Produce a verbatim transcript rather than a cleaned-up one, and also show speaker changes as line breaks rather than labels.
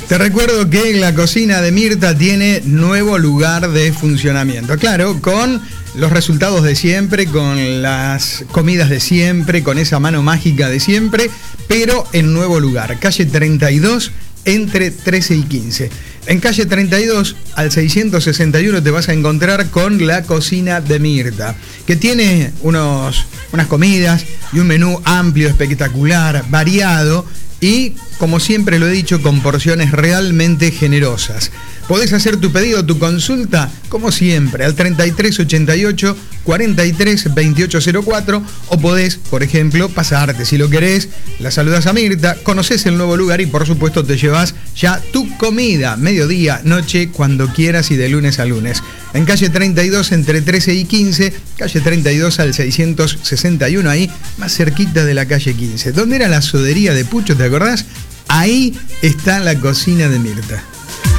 Te recuerdo que la cocina de Mirta tiene nuevo lugar de funcionamiento. Claro, con los resultados de siempre, con las comidas de siempre, con esa mano mágica de siempre, pero en nuevo lugar. Calle treinta y dos, entre trece y quince. En calle treinta y dos, al seiscientos sesenta y uno, te vas a encontrar con la cocina de Mirta, que tiene unos, unas comidas y un menú amplio, espectacular, variado y, como siempre lo he dicho, con porciones realmente generosas. Podés hacer tu pedido, tu consulta, como siempre, al treinta y tres ochenta y ocho, cuarenta y tres veintiocho cero cuatro, o podés, por ejemplo, pasarte. Si lo querés, la saludas a Mirta, conocés el nuevo lugar y, por supuesto, te llevas ya tu comida, mediodía, noche, cuando quieras y de lunes a lunes. En calle treinta y dos, entre trece y quince, calle treinta y dos al seiscientos sesenta y uno, ahí, más cerquita de la calle quince. ¿Dónde era la sodería de Pucho, te acordás? Ahí está la cocina de Mirta.